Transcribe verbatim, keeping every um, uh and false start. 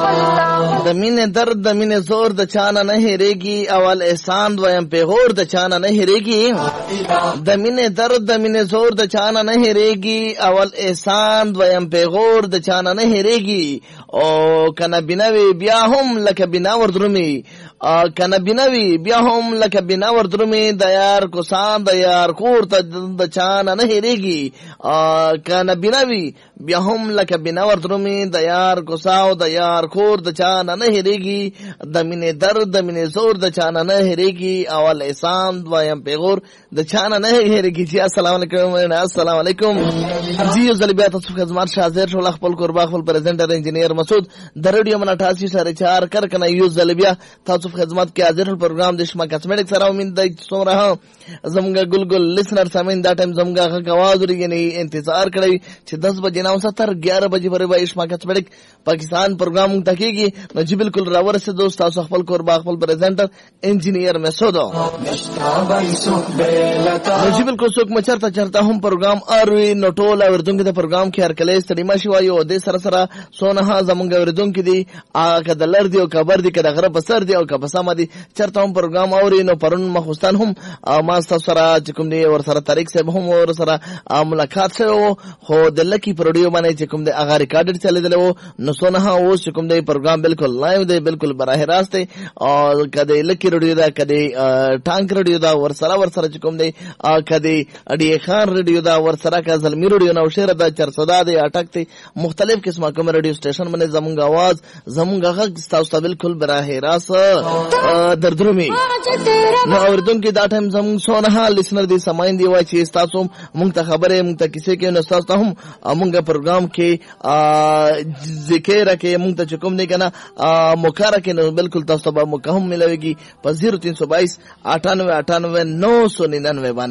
د مینې درد د مینې زور د چانه نه هېرېږي، اول احسان دویم پیغور د چانه نه هېرېږي. د مینې درد د مینې زور د چانه نه هېرېږي، اول احسان دویم پیغور د چانه نه هېرېږي. او کنه بینوي بیا هم لکه بنا وردرومي، کنه بینوي بیا هم لکه بنا وردرومي، د یار کوسان د یار کور ته د چانه نه هېرېږي. کنه بینوي بیا هم لکه بنا وردرومي، د یار کوسا او د یار کور د چانه نه هېرېږي. د مینې درد د مینې زور د چانه نه هېرېږي، اول احسان دویم پیغور د چانه نه هېرېږي. جی السلام علیکم. السلام علیکم. جی یو ځل بیا تاسو خدمت حاضر شو، خپل قربا خپل پریزنټر انجینیر مسعود د ریډیو من اٹھاسی سره چار کر کنه یو ځل بیا تاسو خدمت کې حاضر شو. پروګرام د شما کاسمیټک سره امید د څومره زمونږ ګلګل لسنر سامین دا ټایم زمونږ غږ आवाज لري، یعنی انتظار کړئ چې دس بجې نه ستر ग्यारह بجې پورې به شما کاسمیټک پاکستان پروګرام تکیږي. نو جی بالکل راور سے دوست تاسو خپل قربا خپل پریزنټر انجینیر مسعود. نو جی بالکل څوک مچرته چرته هم پروګرام اروي نو ټول اوردونکو د پروګرام کې هر کله ستړي ماشي وایو د سره سره سونه زمونږ اوردونکو دي اګه د لر دی او کبر دی کده غره بسر دی او کبسامه دي چرته هم پروګرام اوري. نو پرون مخستان هم ما تاسو سره چې کوم دی ور سره طریق صاحب هم ور سره ملاقات شوه، خو د لکی پروډیو باندې چې کوم دی هغه ریکارډډ چلیدل وو. نو سونه اوس چې کوم دی پروګرام بالکل لایو دی، بالکل براه راست دی. او کده لکی رډیو دا کده ټانک رډیو دا ور سره ور سره چې کوم دی کده اډي خان رډیو دا ور سره کا زلمی رډیو نو شهر دا چرصدا دی اٹک دی مختلف قسمه کوم رډیو سټیشن باندې زمونږ आवाज زمونږ غږ تاسو بالکل براه راست دردرومي. نو اوردونکو دا ټایم زمونږ سونه لسنر دی سماین دی وای چې تاسو مونږ ته خبره مونږ ته کیسه کې نو تاسو هم مونږ پروګرام کې ذکر کې مونږ ته کوم نه کنه مکاره کې نو بالکل تاسو به مکهم ملويږي په صفر تین سو بائیس اٹھانوے اٹھانوے نو سو ننانوے باندې.